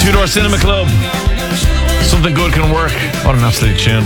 Two Door Cinema Club. Something good can work. What an absolute tune.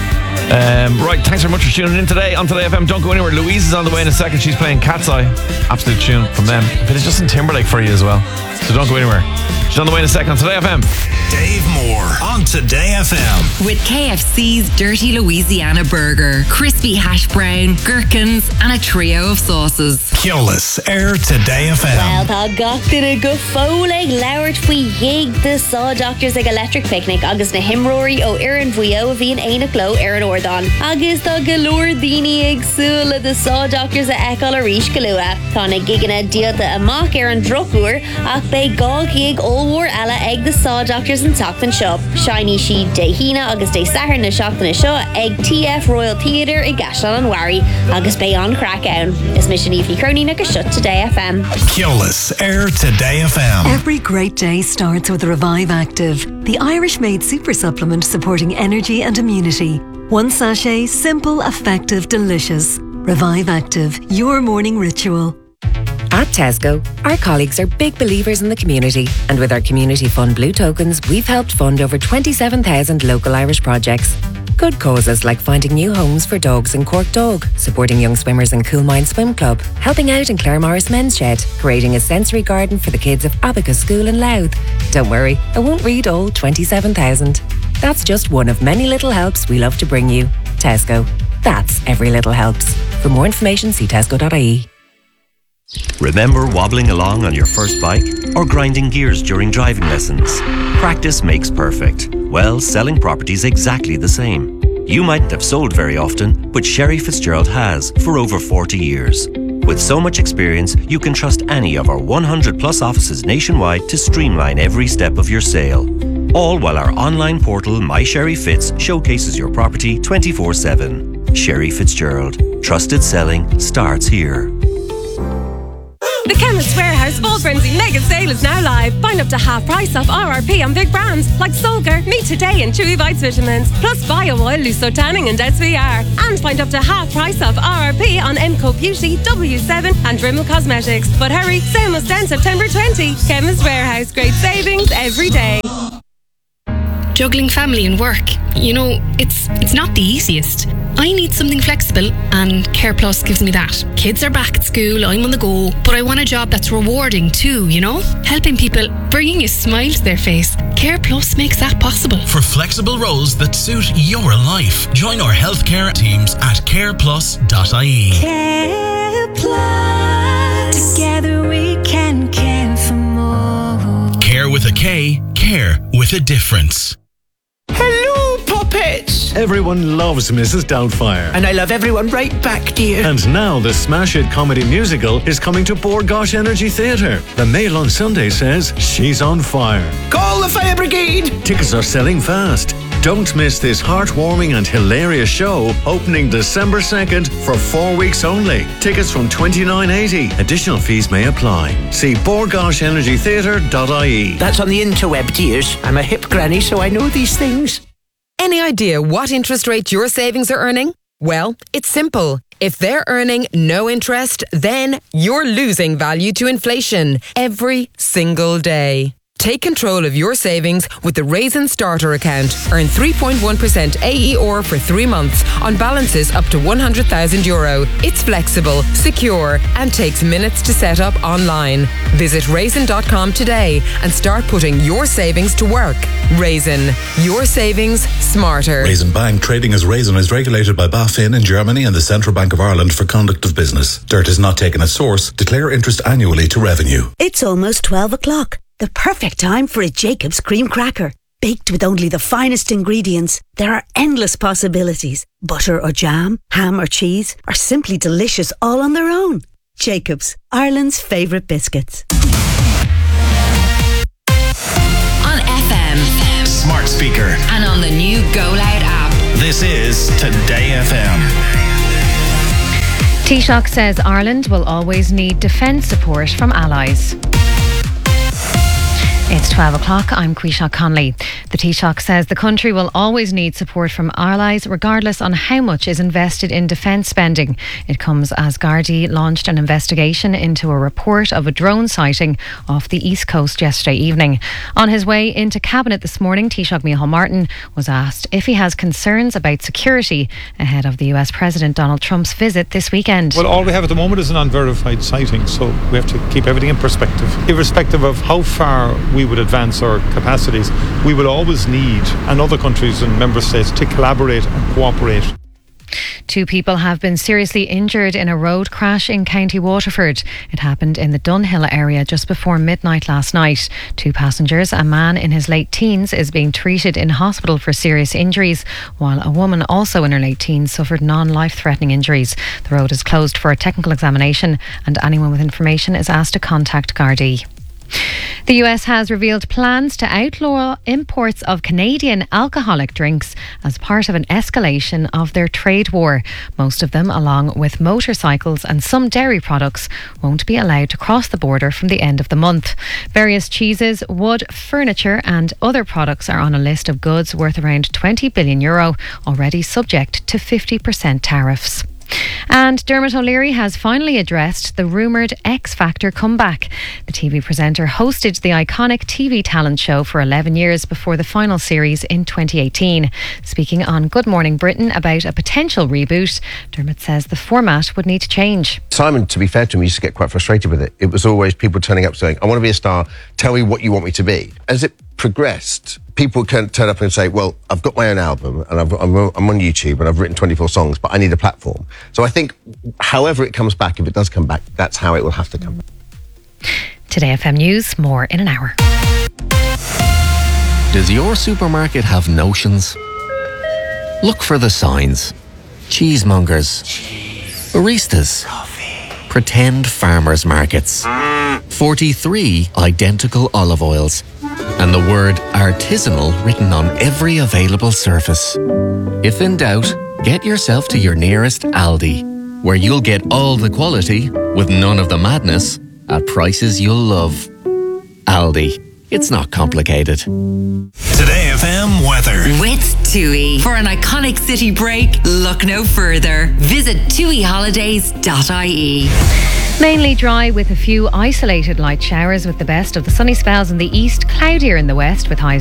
Right, thanks very much for tuning in today on Today FM. Don't go anywhere. Louise is on the way in a second. She's playing Cat's Eye. Absolute tune from them. A bit of Justin Timberlake for you as well. So don't go anywhere. She's on the way in a second on Today FM. Dave Moore on Today FM. With KFC's Dirty Louisiana Burger, crispy hash brown, gherkins, and a trio of sauces. Keolis, Air Today FM. Well, tá gachtain a go fóleg lauert faoi dhéag the Saw Doctors ag electric picnic agus na himróí ó Iran Bhuio a bhí an éanach ló ar an ordan. Agus tá galore daoine agsúla the Saw Doctors a eáil a rís go lua. Tá na giganna díalta amach ar an drocúr ach bé gá gig óhór eile ag the Saw Doctors in Tachtan Shop. Shiny she de hina agus de sahar na Seachtainna seo ag TF Royal Theatre I Gaslan an Wari agus be on Crackdown. Is mission Aoife Kearney na shut Today FM. Keolis, Air Today FM. Every great day starts with Revive Active, the Irish-made super supplement supporting energy and immunity. One sachet, simple, effective, delicious. Revive Active, your morning ritual. At Tesco, our colleagues are big believers in the community, and with our Community Fund Blue Tokens, we've helped fund over 27,000 local Irish projects. Good causes like finding new homes for dogs in Cork Dog, supporting young swimmers in Coolmine Swim Club, helping out in Clare Morris Men's Shed, creating a sensory garden for the kids of Abacus School in Louth. Don't worry, I won't read all 27,000. That's just one of many little helps we love to bring you. Tesco. That's every little helps. For more information, see tesco.ie. Remember wobbling along on your first bike or grinding gears during driving lessons? Practice makes perfect. Well, selling property's exactly the same. You mightn't have sold very often, but Sherry Fitzgerald has for over 40 years. With so much experience, you can trust any of our 100 plus offices nationwide to streamline every step of your sale. All while our online portal My Sherry Fitz showcases your property 24/7. Sherry Fitzgerald. Trusted selling starts here. The Chemist Warehouse Fall Frenzy Mega Sale is now live. Find up to half price off RRP on big brands like Solgar, Meet Today and Chewy Bites Vitamins, plus Bio Oil, Luso Tanning and SVR. And find up to half price off RRP on MCO Beauty, W7 and Rimmel Cosmetics. But hurry, sale must end September 20. Chemist Warehouse, great savings every day. Juggling family and work, you know, it's not the easiest. I need something flexible and Care Plus gives me that. Kids are back at school, I'm on the go, but I want a job that's rewarding too, you know? Helping people, bringing a smile to their face. Care Plus makes that possible. For flexible roles that suit your life, join our healthcare teams at careplus.ie. Care Plus. Together we can care for more. Care with a K, care with a difference. Hello, puppets! Everyone loves Mrs. Doubtfire. And I love everyone right back, dear. And now the Smash It comedy musical is coming to Bord Gáis Energy Theatre. The Mail on Sunday says she's on fire. Call the fire brigade! Tickets are selling fast. Don't miss this heartwarming and hilarious show opening December 2nd for 4 weeks only. Tickets from $29.80. Additional fees may apply. See bordgaschenergytheatre.ie. That's on the interweb, dears. I'm a hip granny, so I know these things. Any idea what interest rate your savings are earning? Well, it's simple. If they're earning no interest, then you're losing value to inflation every single day. Take control of your savings with the Raisin Starter account. Earn 3.1% AER for 3 months on balances up to €100,000. It's flexible, secure, and takes minutes to set up online. Visit raisin.com today and start putting your savings to work. Raisin, your savings smarter. Raisin Bank trading as Raisin is regulated by BaFin in Germany and the Central Bank of Ireland for conduct of business. Dirt is not taken at source. Declare interest annually to revenue. It's almost 12 o'clock. The perfect time for a Jacob's cream cracker. Baked with only the finest ingredients, there are endless possibilities. Butter or jam, ham or cheese, or simply delicious all on their own. Jacob's, Ireland's favourite biscuits. On FM, Smart speaker, and on the new Go Loud app. this is Today FM. Taoiseach says Ireland will always need defence support from allies. It's 12 o'clock, I'm Quisha Conley. The Taoiseach says the country will always need support from allies, regardless on how much is invested in defence spending. It comes as Gardaí launched an investigation into a report of a drone sighting off the East Coast yesterday evening. On his way into Cabinet this morning, Taoiseach Micheál Martin was asked if he has concerns about security ahead of the US President Donald Trump's visit this weekend. Well, all we have at the moment is an unverified sighting, so we have to keep everything in perspective. Irrespective of how far we would advance our capacities, we will always need, and other countries and member states, to collaborate and cooperate. 2 people have been seriously injured in a road crash in County Waterford. It happened in the Dunhill area just before midnight last night. 2 passengers, a man in his late teens, is being treated in hospital for serious injuries, while a woman also in her late teens suffered non-life-threatening injuries. The road is closed for a technical examination, and anyone with information is asked to contact Gardaí. The US has revealed plans to outlaw imports of Canadian alcoholic drinks as part of an escalation of their trade war. Most of them, along with motorcycles and some dairy products, won't be allowed to cross the border from the end of the month. Various cheeses, wood, furniture and other products are on a list of goods worth around €20 billion, already subject to 50% tariffs. And Dermot O'Leary has finally addressed the rumoured X Factor comeback. The TV presenter hosted the iconic TV talent show for 11 years before the final series in 2018. Speaking on Good Morning Britain about a potential reboot, Dermot says the format would need to change. Simon, to be fair to me, used to get quite frustrated with it. It was always people turning up saying, I want to be a star, tell me what you want me to be. As it progressed, people can turn up and say, well, I've got my own album and I'm on YouTube and I've written 24 songs, but I need a platform. So I think however it comes back, if it does come back, that's how it will have to come back. Today FM News, more in an hour. Does your supermarket have notions? Look for the signs. Cheesemongers. Baristas. Pretend farmers markets. 43 identical olive oils. And the word artisanal written on every available surface. If in doubt, get yourself to your nearest Aldi, where you'll get all the quality with none of the madness at prices you'll love. Aldi. It's not complicated. Today FM weather. With TUI. For an iconic city break, look no further. Visit tuiholidays.ie. Mainly dry with a few isolated light showers, with the best of the sunny spells in the east, cloudier in the west with highs